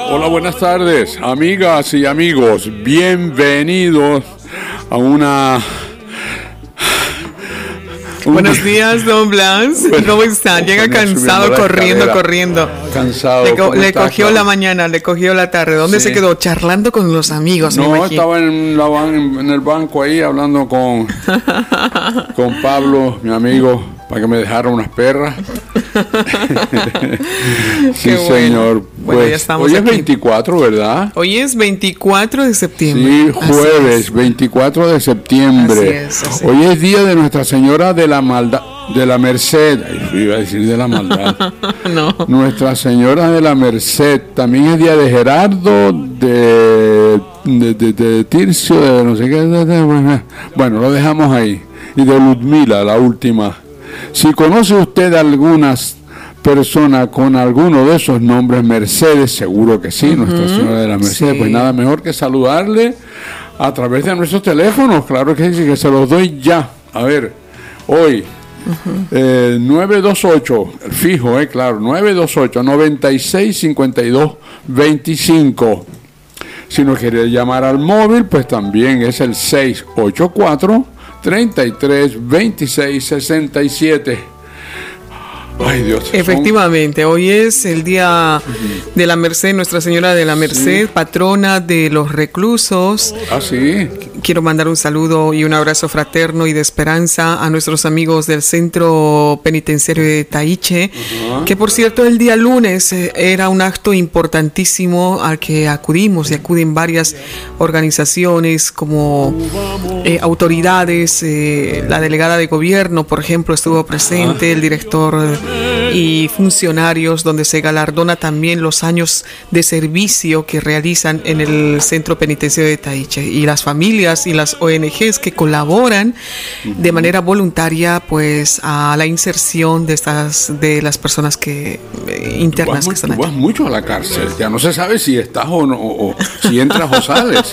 Hola, buenas tardes, amigas y amigos. Bienvenidos a una... Buenos días, don Blas. ¿Cómo está? Llega cansado, corriendo. Cansado. Le cogió la mañana, le cogió la tarde. ¿Dónde se quedó? Charlando con los amigos. No, estaba en el banco ahí hablando con Pablo, mi amigo, para que me dejara unas perras. Sí, Qué señor. Bueno, Pues, ya estamos hoy aquí. es 24, ¿verdad? Hoy es 24 de septiembre. Sí, jueves, 24 de septiembre. Así es. Hoy es día de Nuestra Señora de la Maldad, de la Merced. Ay, iba a decir de la maldad. No. Nuestra Señora de la Merced. También es día de Gerardo, de Tircio, de no sé qué. Bueno, lo dejamos ahí. Y de Ludmila, la última. Si conoce usted algunas persona con alguno de esos nombres, Mercedes, seguro que sí, Nuestra Señora de la Merced, sí. Pues nada mejor que saludarle a través de nuestros teléfonos, claro que sí, que se los doy ya. A ver, hoy, 928, el fijo, claro, 928-9652-25. Si nos quiere llamar al móvil, pues también es el 684-332667. Ay, Dios. Efectivamente, hoy es el día de la Merced, Nuestra Señora de la Merced, Sí. patrona de los reclusos. Ah, sí. Quiero mandar un saludo y un abrazo fraterno y de esperanza a nuestros amigos del Centro Penitenciario de Taiche, que por cierto el día lunes era un acto importantísimo al que acudimos y acuden varias organizaciones como autoridades, la delegada de gobierno, por ejemplo, estuvo presente, el director y funcionarios, donde se galardona también los años de servicio que realizan en el Centro Penitenciario de Taiche, y las familias y las ONGs que colaboran de manera voluntaria pues a la inserción de las personas que internas que están Tú vas allí. mucho a la cárcel, ya no se sabe si estás o no, o si entras o sales.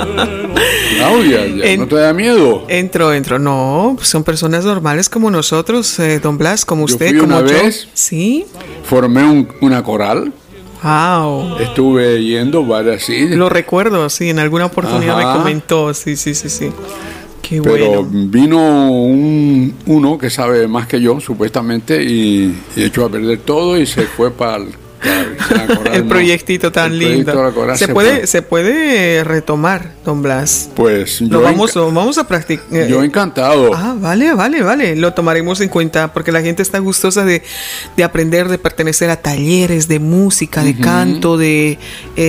Claudia, ya no te da miedo. Entro, no, son personas normales como nosotros, don Blas, como Yo usted, fui como una yo. vez. Sí, Formé una coral, wow. estuve yendo varias, sí, Lo recuerdo, sí, en alguna oportunidad Ajá. me comentó, sí. Qué pero bueno. vino uno que sabe más que yo, supuestamente, y echó a perder todo y se fue para la coral. El proyectito tan El proyecto de la lindo. coral Se puede retomar, don Blas. Pues Lo vamos a practicar. yo encantado. Ah, vale. Lo tomaremos en cuenta porque la gente está gustosa de aprender, de pertenecer a talleres de música, de canto, de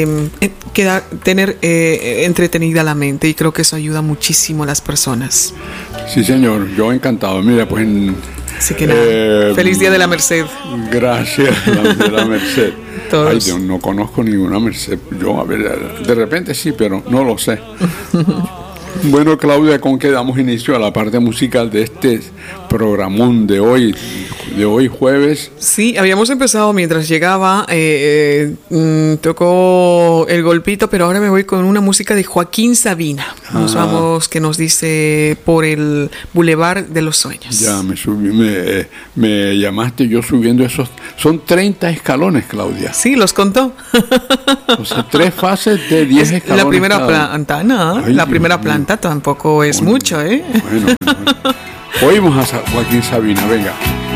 tener entretenida la mente, y creo que eso ayuda muchísimo a las personas. Sí, señor, yo encantado. Mira, pues... Así que nada, feliz día de la Merced. Gracias, de la Merced. Todos. Ay, yo no conozco ninguna Merced. Yo, a ver, de repente sí, pero no lo sé. Bueno, Claudia, ¿con qué damos inicio a la parte musical de este programón de hoy jueves? Sí, habíamos empezado mientras llegaba, tocó el golpito, pero ahora me voy con una música de Joaquín Sabina. Nos vamos, que nos dice Por el Boulevard de los Sueños. Ya me llamaste yo subiendo esos. Son 30 escalones, Claudia. Sí, los contó. O sea, 3 fases de 10 escalones. La primera cada. planta, ¿no? Ay, La Dios primera mío. planta tampoco es mucho, ¿eh? Bueno. Oímos a Joaquín Sabina, venga.